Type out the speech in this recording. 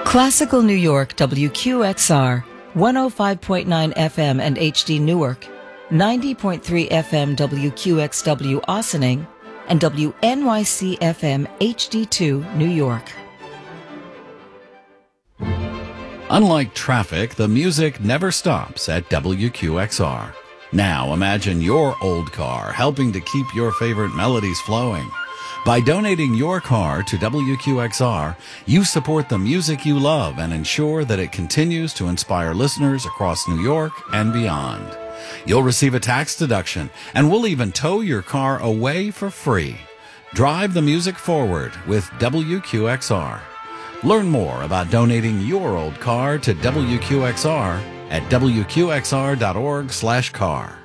Classical New York WQXR, 105.9 FM and HD Newark, 90.3 FM WQXW Ossining, and WNYC FM HD2 New York. Unlike traffic, the music never stops at WQXR. Now imagine your old car helping to keep your favorite melodies flowing. By donating your car to WQXR, you support the music you love and ensure that it continues to inspire listeners across New York and beyond. You'll receive a tax deduction, and we'll even tow your car away for free. Drive the music forward with WQXR. Learn more about donating your old car to WQXR at WQXR.org/car.